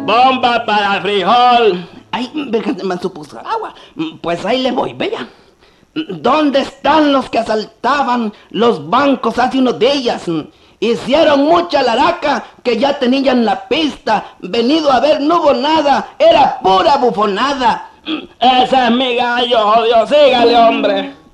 Bomba para frijol. Ay, me supuso agua. Pues ahí le voy, vea. ¿Dónde están los que asaltaban los bancos hace unos días? Hicieron mucha laraca que ya tenían la pista. Venido a ver, no hubo nada. Era pura bufonada. Ese es mi gallo, jodido. Sígale, hombre.